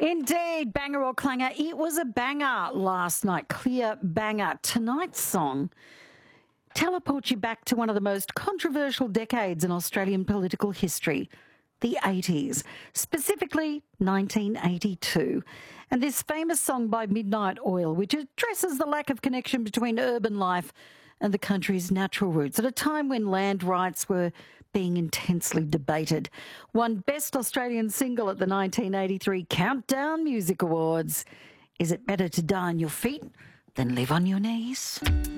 Indeed, banger or clanger. It was a banger last night, clear banger. Tonight's song teleports you back to one of the most controversial decades in Australian political history, the 80s, specifically 1982. And this famous song by Midnight Oil, which addresses the lack of connection between urban life and the country's natural roots at a time when land rights were being intensely debated. Won Best Australian Single at the 1983 Countdown Music Awards. Is it better to die on your feet than live on your knees?